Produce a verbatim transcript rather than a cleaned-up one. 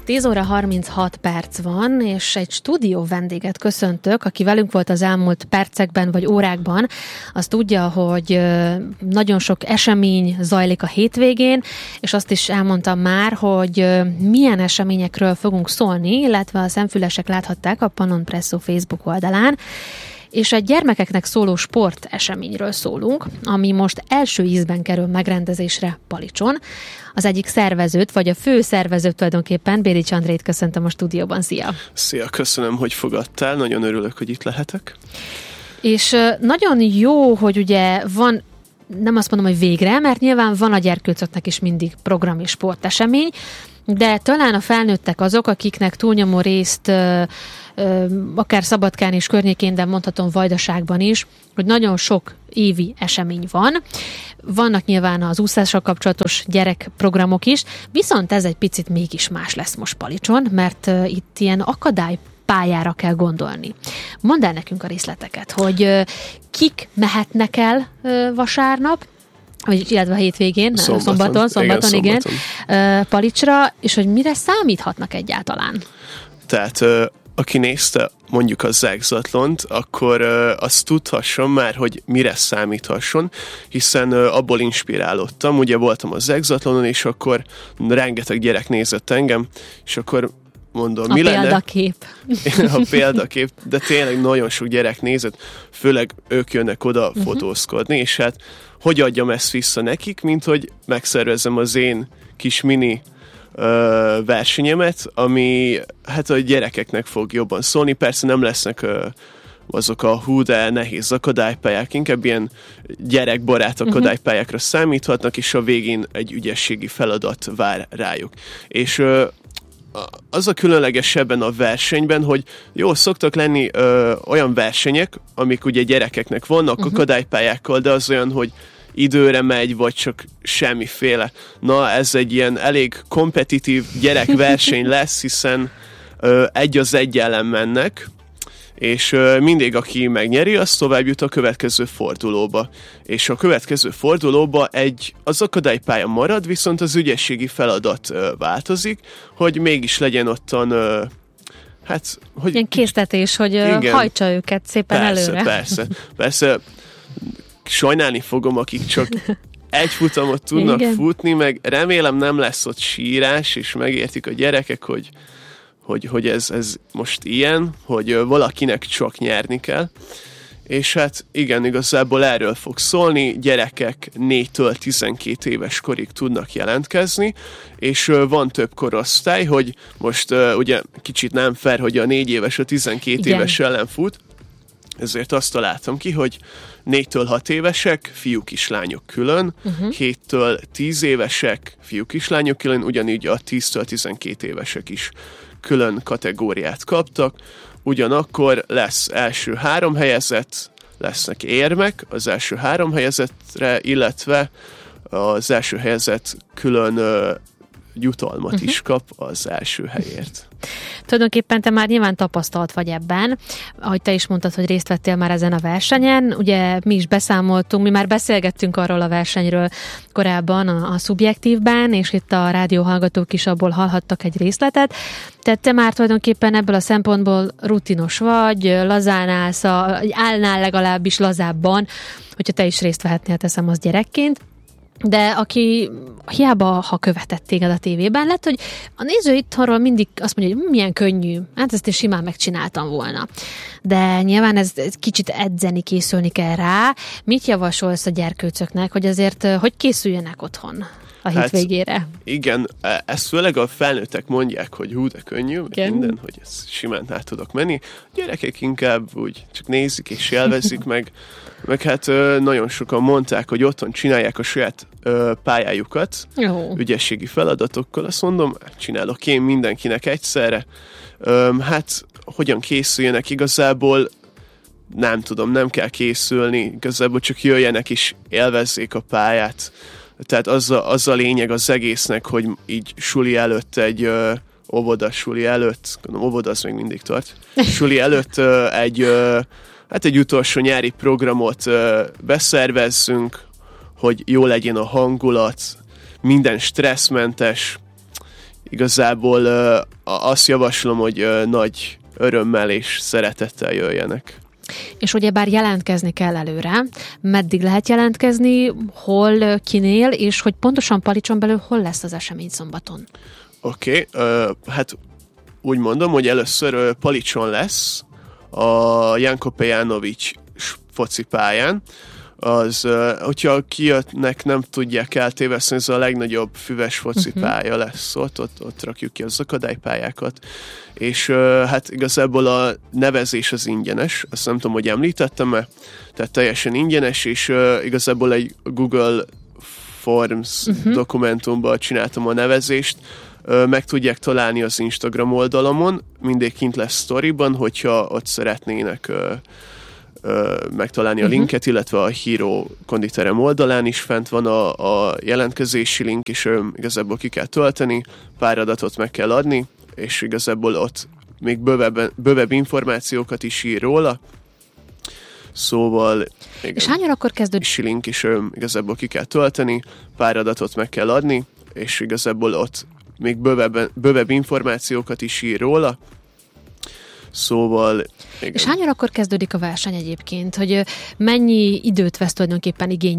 tíz óra harminchat perc van, és egy stúdió vendéget köszöntök, aki velünk volt az elmúlt percekben vagy órákban. Azt tudja, hogy nagyon sok esemény zajlik a hétvégén, és azt is elmondtam már, hogy milyen eseményekről fogunk szólni, illetve a szemfülesek láthatták a Pannon Presso Facebook oldalán. És egy gyermekeknek szóló sporteseményről szólunk, ami most első ízben kerül megrendezésre Palicson. Az egyik szervezőt, vagy a fő szervezőt tulajdonképpen, Bélics Andrét köszöntöm a stúdióban. Szia! Szia, köszönöm, hogy fogadtál, nagyon örülök, hogy itt lehetek. És nagyon jó, hogy ugye van, nem azt mondom, hogy végre, mert nyilván van a gyerkőcöknek is mindig program és sportesemény, de talán a felnőttek azok, akiknek túlnyomó részt ö, ö, akár Szabadkán és környékén, de mondhatom Vajdaságban is, hogy nagyon sok évi esemény van. Vannak nyilván az úszással kapcsolatos gyerekprogramok is, viszont ez egy picit mégis más lesz most Palicson, mert ö, itt ilyen akadálypályára kell gondolni. Mondd el nekünk a részleteket, hogy ö, kik mehetnek el ö, vasárnap, vagy illetve a hétvégén, szombaton, szombaton, szombaton igen, igen, Palicsra, és hogy mire számíthatnak egyáltalán? Tehát, aki nézte mondjuk a Zegzatlont, akkor azt tudhasson már, hogy mire számíthasson, hiszen abból inspirálódtam. Ugye voltam a Zegzatlonon, és akkor rengeteg gyerek nézett engem, és akkor mondom, a mi példakép. lenne? A példakép, de tényleg nagyon sok gyerek nézett, főleg ők jönnek oda uh-huh. fotózkodni, és hát hogy adjam ezt vissza nekik, mint hogy megszervezzem az én kis mini ö, versenyemet, ami hát a gyerekeknek fog jobban szólni. Persze nem lesznek ö, azok a hú, de nehéz akadálypályák, inkább ilyen gyerekbarát akadálypályákra uh-huh. számíthatnak, és a végén egy ügyességi feladat vár rájuk. És ö, az a különleges ebben a versenyben, hogy jó, szoktak lenni ö, olyan versenyek, amik ugye gyerekeknek vannak uh-huh. akadálypályákkal, de az olyan, hogy időre megy, vagy csak semmiféle. Na, ez egy ilyen elég kompetitív gyerekverseny lesz, hiszen ö, egy az egy ellen mennek, és ö, mindig, aki megnyeri, az tovább jut a következő fordulóba. És a következő fordulóba egy, az akadálypálya marad, viszont az ügyességi feladat ö, változik, hogy mégis legyen ottan, ö, hát... Hogy, ilyen késztetés, hogy igen, hajtsa őket szépen persze, előre. Persze, persze. Sajnálni fogom, akik csak egy futamot tudnak igen. futni, meg remélem nem lesz ott sírás, és megértik a gyerekek, hogy hogy, hogy ez, ez most ilyen, hogy valakinek csak nyerni kell. És hát igen, igazából erről fog szólni, gyerekek négytől tizenkét éves korig tudnak jelentkezni, és van több korosztály, hogy most ugye kicsit nem fair, hogy a négy éves a tizenkét igen. éves ellen fut, ezért azt találtam ki, hogy négytől hat évesek, fiúk és lányok külön, uh-huh. héttől tíz évesek, fiúk és lányok külön, ugyanígy a tíztől tizenkét évesek is külön kategóriát kaptak, ugyanakkor lesz első három helyezett, lesznek érmek az első három helyezettre, illetve az első helyezett külön uh, jutalmat uh-huh. is kap az első helyért. Tulajdonképpen te már nyilván tapasztalt vagy ebben, ahogy te is mondtad, hogy részt vettél már ezen a versenyen, ugye mi is beszámoltunk, mi már beszélgettünk arról a versenyről korábban a, a Szubjektívben, és itt a rádióhallgatók is abból hallhattak egy részletet, tehát te már tulajdonképpen ebből a szempontból rutinos vagy, lazán állsz, a, állnál legalábbis lazábban, hogyha te is részt vehetnél, teszem az gyerekként. De aki hiába, ha követett téged a tévében, lett, hogy a néző itthonról mindig azt mondja, hogy milyen könnyű, hát ezt én simán megcsináltam volna. De nyilván ez, ez kicsit edzeni, készülni kell rá. Mit javasolsz a gyerkőcöknek, hogy azért hogy készüljenek otthon a hétvégére? Hát, igen, ezt főleg a felnőttek mondják, hogy hú, de könnyű, minden, hogy ezt simán át tudok menni. A gyerekek inkább úgy csak nézik és élvezik meg, meg hát nagyon sokan mondták, hogy otthon csinálják a saját pályájukat, jó. ügyességi feladatokkal. Azt mondom, csinálok én mindenkinek egyszerre. Hát, hogyan készüljenek igazából, nem tudom, nem kell készülni, igazából csak jöjjenek és élvezzék a pályát. Tehát az a, az a lényeg az egésznek, hogy így suli előtt egy ö, óvoda suli előtt, gondolom óvoda az még mindig tart, suli előtt ö, egy, ö, hát egy utolsó nyári programot ö, beszervezzünk, hogy jó legyen a hangulat, minden stresszmentes, igazából uh, azt javaslom, hogy uh, nagy örömmel és szeretettel jöjjenek. És ugyebár jelentkezni kell előre. Meddig lehet jelentkezni, hol, kinél, és hogy pontosan Palicson belül hol lesz az esemény szombaton? Oké, okay, uh, hát úgy mondom, hogy először uh, Palicson lesz a Janko Pejanović focipályán. Az, uh, hogyha kijöttnek, nem tudják eltéveszteni, ez a legnagyobb füves focipálya uh-huh. lesz ott, ott, ott rakjuk ki az akadálypályákat, és uh, hát igazából a nevezés az ingyenes, azt nem tudom, hogy említettem-e, tehát teljesen ingyenes, és uh, igazából egy Google Forms uh-huh. dokumentumban csináltam a nevezést, uh, meg tudják találni az Instagram oldalamon, mindig kint lesz sztoriban, hogyha ott szeretnének uh, megtalálni a uh-huh. linket, illetve a Hero konditerem oldalán is fent van a, a jelentkezési link, és ö, igazából ki kell tölteni, pár adatot meg kell adni, és igazából ott még bővebb, bővebb információkat is ír róla. Szóval... Igen, és hány órakor kezdődik? Link, és ö, igazából ki kell tölteni, pár adatot meg kell adni, és igazából ott még bővebb, bővebb információkat is ír róla. Szóval... Igen. És hány órakor kezdődik a verseny egyébként? Hogy mennyi időt vesz tulajdonképpen igénybe